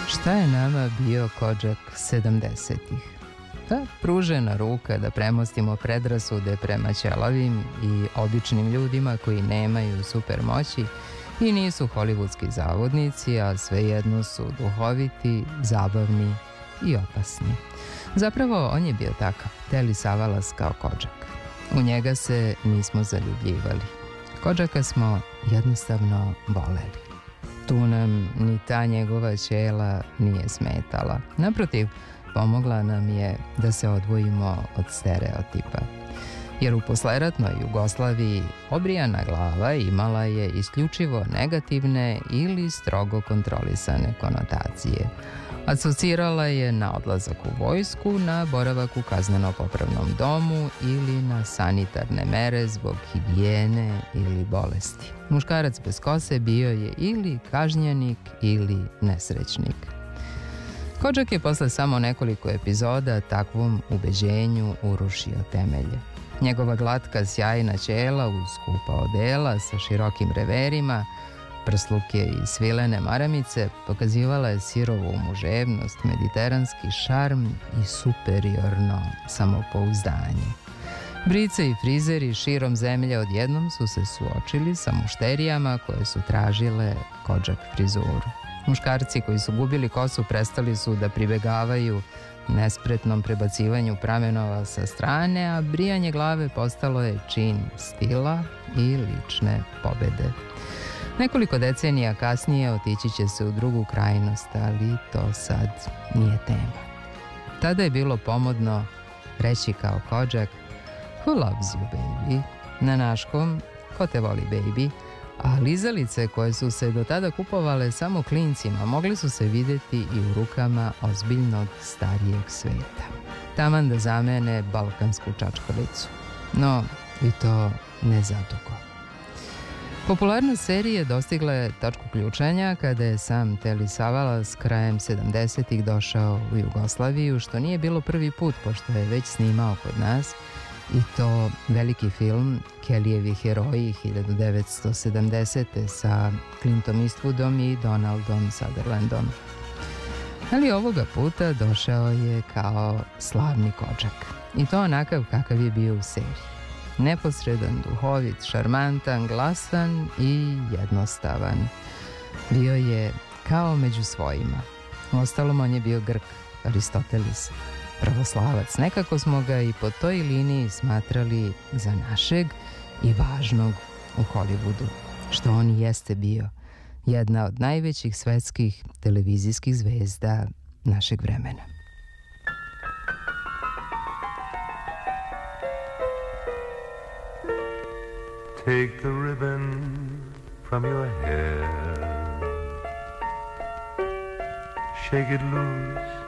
Šta je nama bio Kodžak 70-ih? Ta pružena ruka da premostimo predrasude prema ćelavim i običnim ljudima koji nemaju supermoći i nisu hollywoodski zavodnici, a svejedno su duhoviti, zabavni i opasni. Zapravo, on je bio takav, Telly Savalas kao Kodžak. U njega se nismo zaljubljivali. Kodžaka smo jednostavno voleli. Tu nam ni ta njegova ćela nije smetala. Naprotiv, pomogla nam je da se odvojimo od stereotipa. Jer u posleratnoj Jugoslaviji obrijana glava imala je isključivo negativne ili strogo kontrolisane konotacije. Asocirala je na odlazak u vojsku, na boravak u kazneno-popravnom domu ili na sanitarne mere zbog higijene ili bolesti. Muškarac bez kose bio je ili kažnjenik ili nesrećnik. Kodžak je posle samo nekoliko epizoda takvom ubeđenju urušio temelje. Njegova glatka sjajna ćela uz skupa odela sa širokim reverima, prsluke i svilene maramice pokazivala je sirovu muževnost, mediteranski šarm i superiorno samopouzdanje. Brice i frizeri širom zemlje odjednom su se suočili sa mušterijama koje su tražile Kodžak frizuru. Muškarci koji su gubili kosu prestali su da pribegavaju nespretnom prebacivanju pramenova sa strane, a brijanje glave postalo je čin stila i lične pobede. Nekoliko decenija kasnije otići će se u drugu krajnost, ali to sad nije tema. Tada je bilo pomodno reći kao Kodžak "Who loves you, baby?" Na naškom "Ko te voli, baby?" A lizalice koje su se do tada kupovale samo klincima mogli su se videti i u rukama ozbiljnog starijeg sveta. Taman da zamene balkansku čačkalicu. No, i to ne zadugo. Popularnost serije dostigla je tačku ključanja kada je sam Telly Savalas krajem 70-ih došao u Jugoslaviju, što nije bilo prvi put pošto je već snimao kod nas, i to veliki film Kellyjevi heroji 1970. sa Clintom Eastwoodom i Donaldom Sutherlandom. Ali ovoga puta došao je kao slavni Kodžak. I to onakav kakav je bio u seriji. Neposredan, duhovit, šarmantan, glasan i jednostavan. Bio je kao među svojima. Uostalom, on je bio Grk, Aristoteles, pravoslavac. Nekako smo ga i po toj liniji smatrali za našeg i važnog u Hollywoodu, što on i jeste bio. Jedna od najvećih svetskih televizijskih zvezda našeg vremena. Take the ribbon from your hair, shake it loose